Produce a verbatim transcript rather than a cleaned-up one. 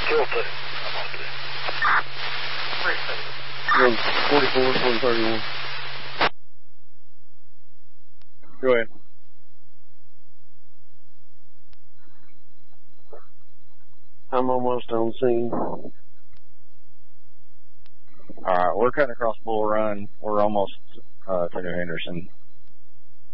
Tilted. one forty-four, one thirty-one. Go ahead. I'm almost on scene. Alright, we're cutting across Bull Run. We're almost uh, to New Henderson.